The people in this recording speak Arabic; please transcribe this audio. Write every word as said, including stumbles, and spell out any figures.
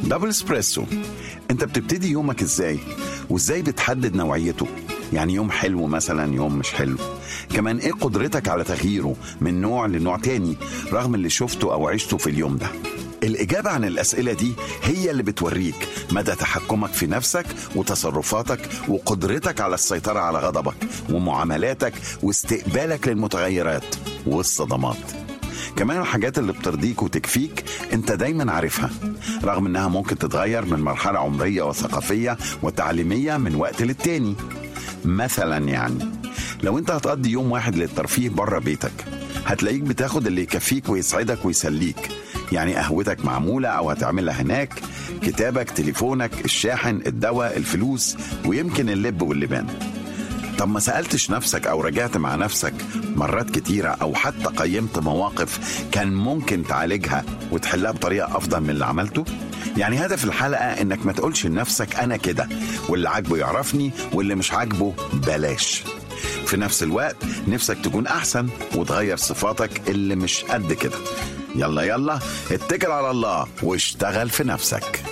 دبل اسبريسو. انت بتبتدي يومك ازاي وازاي بتحدد نوعيته؟ يعني يوم حلو مثلا، يوم مش حلو. كمان ايه قدرتك على تغييره من نوع لنوع تاني رغم اللي شفته او عشته في اليوم ده؟ الإجابة عن الأسئلة دي هي اللي بتوريك مدى تحكمك في نفسك وتصرفاتك وقدرتك على السيطرة على غضبك ومعاملاتك واستقبالك للمتغيرات والصدمات. كمان الحاجات اللي بترضيك وتكفيك انت دايما عارفها، رغم انها ممكن تتغير من مرحلة عمرية وثقافية وتعليمية من وقت للتاني. مثلا يعني لو انت هتقضي يوم واحد للترفيه بره بيتك، هتلاقيك بتاخد اللي يكفيك ويسعدك ويسليك، يعني قهوتك معمولة أو هتعملها هناك، كتابك، تليفونك، الشاحن، الدواء، الفلوس، ويمكن اللب واللبان. طب ما سألتش نفسك أو رجعت مع نفسك مرات كتيرة أو حتى قيمت مواقف كان ممكن تعالجها وتحلها بطريقة أفضل من اللي عملته؟ يعني هدف الحلقة إنك ما تقولش لنفسك أنا كده واللي عاجبه يعرفني واللي مش عاجبه بلاش. في نفس الوقت نفسك تكون أحسن وتغير صفاتك اللي مش قد كده. يلا يلا اتكل على الله واشتغل في نفسك.